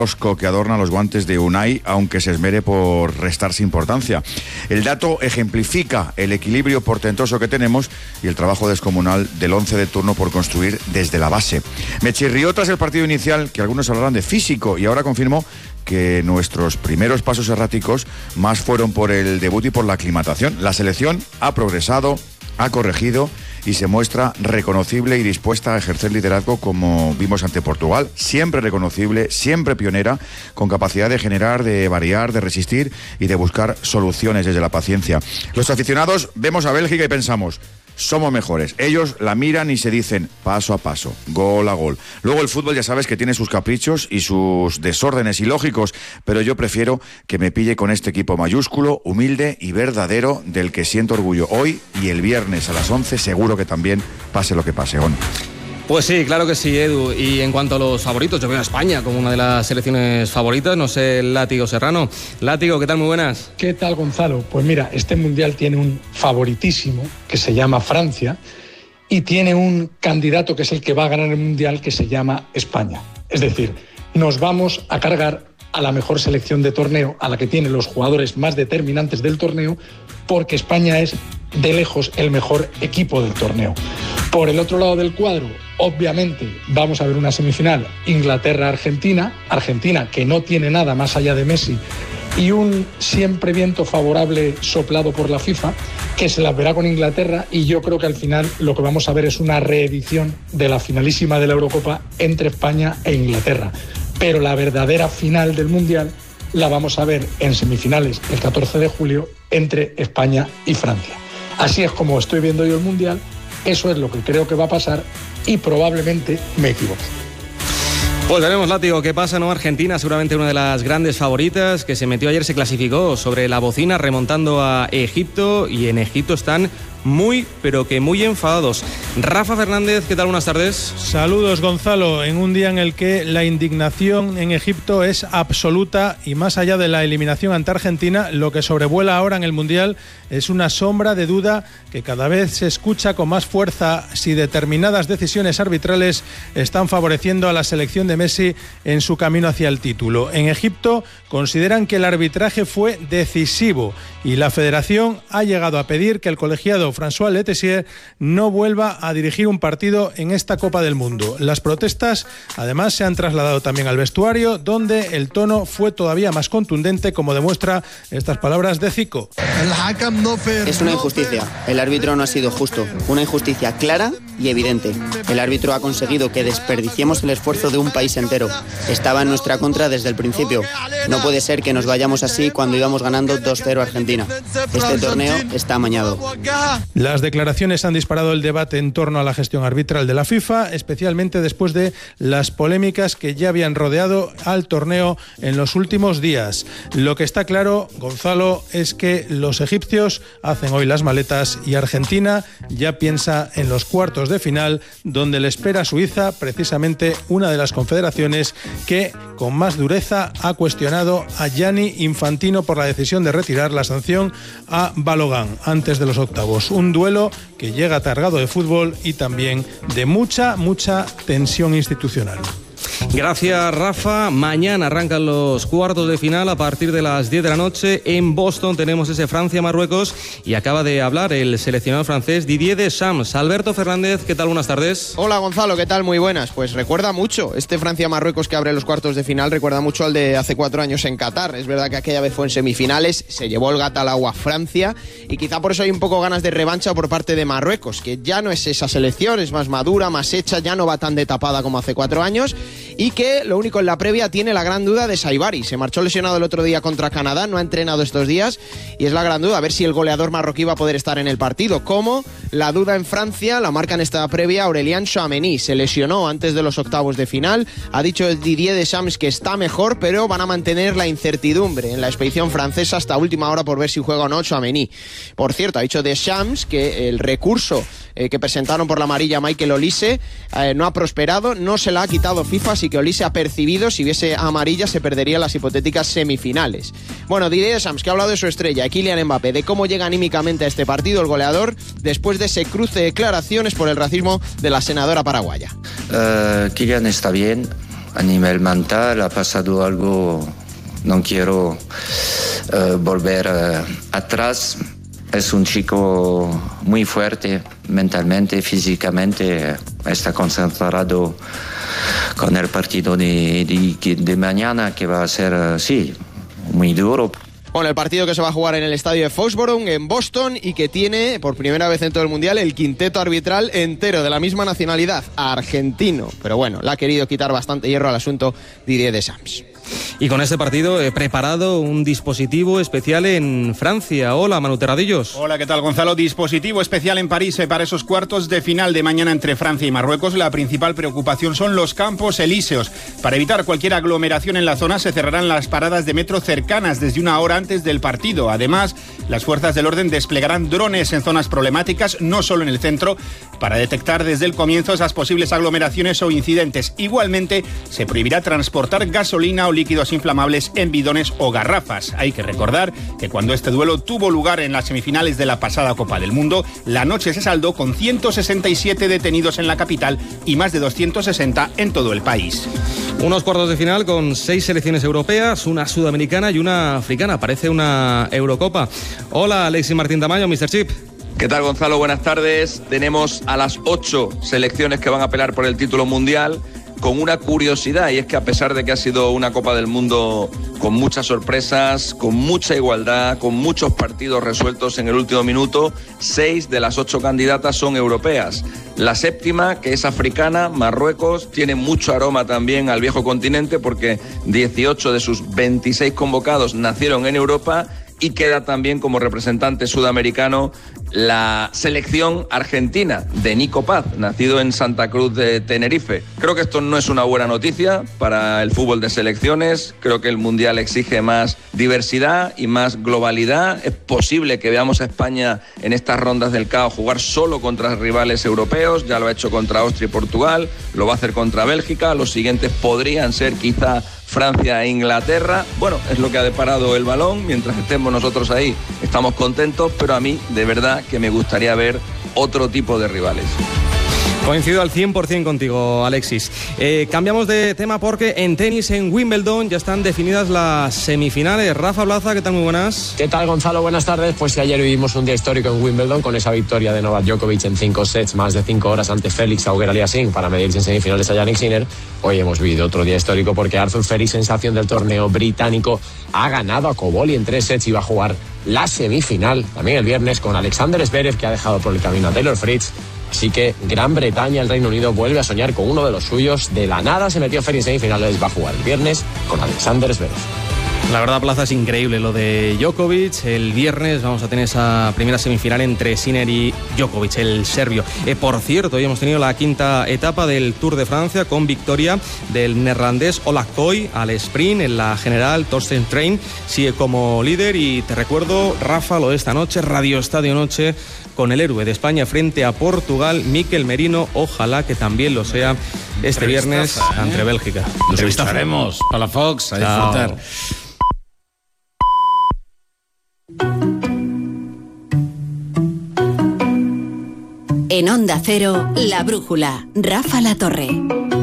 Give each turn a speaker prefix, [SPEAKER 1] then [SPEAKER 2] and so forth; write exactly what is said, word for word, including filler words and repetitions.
[SPEAKER 1] Osco que adorna los guantes de Unai, aunque se esmere por restarse importancia. El dato ejemplifica el equilibrio portentoso que tenemos y el trabajo descomunal del once de turno por construir desde la base. Me chirrió tras el partido inicial que algunos hablaran de físico y ahora confirmo que nuestros primeros pasos erráticos más fueron por el debut y por la aclimatación. La selección ha progresado, ha corregido y se muestra reconocible y dispuesta a ejercer liderazgo como vimos ante Portugal, siempre reconocible, siempre pionera, con capacidad de generar, de variar, de resistir y de buscar soluciones desde la paciencia. Los aficionados vemos a Bélgica y pensamos, somos mejores. Ellos la miran y se dicen paso a paso, gol a gol. Luego el fútbol ya sabes que tiene sus caprichos y sus desórdenes ilógicos, pero yo prefiero que me pille con este equipo mayúsculo, humilde y verdadero del que siento orgullo hoy y el viernes a las once, seguro que también pase lo que pase. ¿On?
[SPEAKER 2] Pues sí, claro que sí, Edu. Y en cuanto a los favoritos, yo veo a España como una de las selecciones favoritas. No sé, Látigo Serrano. Látigo, ¿qué tal? Muy buenas.
[SPEAKER 3] ¿Qué tal, Gonzalo? Pues mira, este Mundial tiene un favoritísimo que se llama Francia y tiene un candidato que es el que va a ganar el Mundial que se llama España. Es decir, nos vamos a cargar a la mejor selección de torneo, a la que tiene los jugadores más determinantes del torneo, porque España es de lejos el mejor equipo del torneo. Por el otro lado del cuadro, obviamente, vamos a ver una semifinal Inglaterra-Argentina, Argentina que no tiene nada más allá de Messi y un siempre viento favorable soplado por la FIFA, que se la verá con Inglaterra, y yo creo que al final lo que vamos a ver es una reedición de la finalísima de la Eurocopa entre España e Inglaterra. Pero la verdadera final del Mundial la vamos a ver en semifinales el catorce de julio entre España y Francia. Así es como estoy viendo yo el Mundial, eso es lo que creo que va a pasar y probablemente me equivoque.
[SPEAKER 2] Pues veremos, Látigo, qué pasa, ¿no? Argentina, seguramente una de las grandes favoritas, que se metió ayer, se clasificó sobre la bocina remontando a Egipto, y en Egipto están muy, pero que muy enfadados. Rafa Fernández, ¿qué tal? Buenas tardes.
[SPEAKER 4] Saludos, Gonzalo. En un día en el que la indignación en Egipto es absoluta y más allá de la eliminación ante Argentina, lo que sobrevuela ahora en el Mundial es una sombra de duda que cada vez se escucha con más fuerza si determinadas decisiones arbitrales están favoreciendo a la selección de Messi en su camino hacia el título. En Egipto consideran que el arbitraje fue decisivo y la federación ha llegado a pedir que el colegiado François Letessier no vuelva a dirigir un partido en esta Copa del Mundo. Las protestas además se han trasladado también al vestuario, donde el tono fue todavía más contundente, como demuestra estas palabras de Zico.
[SPEAKER 5] Es una injusticia. El árbitro no ha sido justo. Una injusticia clara y evidente. El árbitro ha conseguido que desperdiciemos el esfuerzo de un país entero. Estaba en nuestra contra desde el principio. No puede ser que nos vayamos así cuando íbamos ganando dos cero a Argentina. Este torneo está amañado.
[SPEAKER 4] Las declaraciones han disparado el debate en torno a la gestión arbitral de la FIFA, especialmente después de las polémicas que ya habían rodeado al torneo en los últimos días. Lo que está claro, Gonzalo, es que los egipcios hacen hoy las maletas y Argentina ya piensa en los cuartos de final, donde le espera a Suiza, precisamente una de las confederaciones que con más dureza ha cuestionado a Gianni Infantino por la decisión de retirar la sanción a Balogan antes de los octavos. Un duelo que llega cargado de fútbol y también de mucha, mucha tensión institucional.
[SPEAKER 2] Gracias, Rafa. Mañana arrancan los cuartos de final a partir de las diez de la noche. En Boston tenemos ese Francia-Marruecos y acaba de hablar el seleccionador francés Didier Deschamps. Alberto Fernández, ¿qué tal? Buenas tardes.
[SPEAKER 6] Hola, Gonzalo, ¿qué tal? Muy buenas. Pues recuerda mucho, este Francia-Marruecos que abre los cuartos de final, recuerda mucho al de hace cuatro años en Qatar. Es verdad que aquella vez fue en semifinales, se llevó el gato al agua Francia y quizá por eso hay un poco ganas de revancha por parte de Marruecos, que ya no es esa selección, es más madura, más hecha, ya no va tan de tapada como hace cuatro años. Y que lo único en la previa tiene la gran duda de Saibari. Se marchó lesionado el otro día contra Canadá, no ha entrenado estos días y es la gran duda, a ver si el goleador marroquí va a poder estar en el partido. Como la duda en Francia la marca en esta previa Aurélien Tchouaméni. Se lesionó antes de los octavos de final. Ha dicho Didier Deschamps que está mejor, pero van a mantener la incertidumbre en la expedición francesa hasta última hora por ver si juega o no Tchouaméni. Por cierto, ha dicho Deschamps que el recurso eh, que presentaron por la amarilla Michael Olise eh, no ha prosperado, no se la ha quitado FIFA, así que Olise ha percibido, si hubiese amarilla se perderían las hipotéticas semifinales. Bueno, Didier Deschamps, que ha hablado de su estrella, Kylian Mbappé, de cómo llega anímicamente a este partido el goleador después de ese cruce de declaraciones por el racismo de la senadora paraguaya.
[SPEAKER 7] Uh, Kylian está bien, a nivel mental ha pasado algo, no quiero uh, volver uh, atrás. Es un chico muy fuerte mentalmente, físicamente, está concentrado con el partido de, de, de mañana, que va a ser, uh, sí, muy duro.
[SPEAKER 6] Bueno, el partido que se va a jugar en el estadio de Foxborough, en Boston, y que tiene, por primera vez en todo el Mundial, el quinteto arbitral entero de la misma nacionalidad, argentino. Pero bueno, le ha querido quitar bastante hierro al asunto Didier Deschamps.
[SPEAKER 2] Y con este partido he preparado un dispositivo especial en Francia. Hola, Manu Terradillos.
[SPEAKER 8] Hola, ¿qué tal, Gonzalo? Dispositivo especial en París eh, para esos cuartos de final de mañana entre Francia y Marruecos. La principal preocupación son los Campos Elíseos. Para evitar cualquier aglomeración en la zona se cerrarán las paradas de metro cercanas desde una hora antes del partido. Además, las fuerzas del orden desplegarán drones en zonas problemáticas, no solo en el centro, para detectar desde el comienzo esas posibles aglomeraciones o incidentes. Igualmente, se prohibirá transportar gasolina o líquidos inflamables en bidones o garrafas. Hay que recordar que cuando este duelo tuvo lugar en las semifinales de la pasada Copa del Mundo, la noche se saldó con ciento sesenta y siete detenidos en la capital y más de doscientos sesenta en todo el país.
[SPEAKER 2] Unos cuartos de final con seis selecciones europeas, una sudamericana y una africana. Parece una Eurocopa. Hola, Alexis Martín Tamayo, mister Chip.
[SPEAKER 9] ¿Qué tal, Gonzalo? Buenas tardes. Tenemos a las ocho selecciones que van a pelear por el título mundial, con una curiosidad, y es que a pesar de que ha sido una Copa del Mundo con muchas sorpresas, con mucha igualdad, con muchos partidos resueltos en el último minuto, seis de las ocho candidatas son europeas. La séptima, que es africana, Marruecos, tiene mucho aroma también al viejo continente porque dieciocho de sus veintiséis convocados nacieron en Europa, y queda también como representante sudamericano la selección argentina de Nico Paz, nacido en Santa Cruz de Tenerife. Creo que esto no es una buena noticia para el fútbol de selecciones. Creo que el Mundial exige más diversidad y más globalidad. Es posible que veamos a España en estas rondas del caos jugar solo contra rivales europeos. Ya lo ha hecho contra Austria y Portugal, lo va a hacer contra Bélgica. Los siguientes podrían ser quizá Francia e Inglaterra. Bueno, es lo que ha deparado el balón. Mientras estemos nosotros ahí, estamos contentos, pero a mí, de verdad, que me gustaría ver otro tipo de rivales.
[SPEAKER 2] Coincido al cien por ciento contigo, Alexis. Eh, cambiamos de tema porque en tenis, en Wimbledon, ya están definidas las semifinales. Rafa Blaza, ¿qué tal? Muy buenas.
[SPEAKER 10] ¿Qué tal, Gonzalo? Buenas tardes. Pues que ayer vivimos un día histórico en Wimbledon con esa victoria de Novak Djokovic en cinco sets, más de cinco horas ante Félix Auger-Aliassime para medirse en semifinales a Jannik Sinner. Hoy hemos vivido otro día histórico porque Arthur Ferry, sensación del torneo británico, ha ganado a Koboli en tres sets y va a jugar la semifinal también el viernes con Alexander Zverev, que ha dejado por el camino a Taylor Fritz. Así que Gran Bretaña, el Reino Unido, vuelve a soñar con uno de los suyos. De la nada se metió Ferry en semifinales, va a jugar el viernes con Alexander Zverev.
[SPEAKER 2] La verdad, Plaza, es increíble lo de Djokovic. El viernes vamos a tener esa primera semifinal entre Sinner y Djokovic, el serbio. Eh, por cierto, hoy hemos tenido la quinta etapa del Tour de Francia con victoria del neerlandés Ola Koy al sprint. En la general, Torsten Train sigue como líder. Y te recuerdo, Rafa, lo de esta noche, Radio Estadio Noche, con el héroe de España frente a Portugal, Mikel Merino. Ojalá que también lo sea este viernes ¿eh? ante Bélgica.
[SPEAKER 11] Nos escucharemos a la Fox a disfrutar. Chao.
[SPEAKER 12] En Onda Cero, La Brújula, Rafa La Torre.